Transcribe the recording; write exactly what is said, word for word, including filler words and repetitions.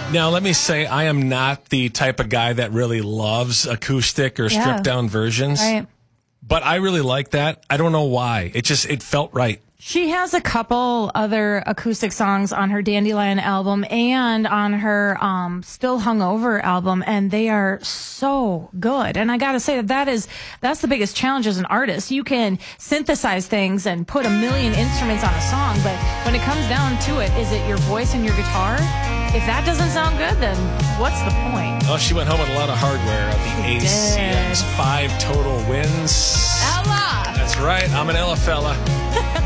Now, let me say, I am not the type of guy that really loves acoustic or Yeah. stripped down versions. Right. But I really like that. I don't know why. It just, it felt right. She has a couple other acoustic songs on her Dandelion album and on her um, Still Hungover album, and they are so good. And I got to say that that is that's the biggest challenge as an artist. You can synthesize things and put a million instruments on a song, but when it comes down to it, is it your voice and your guitar? If that doesn't sound good, then what's the point? Oh, she went home with a lot of hardware of the A C X. did. Five total wins. Ella! That's right. I'm an Ella fella.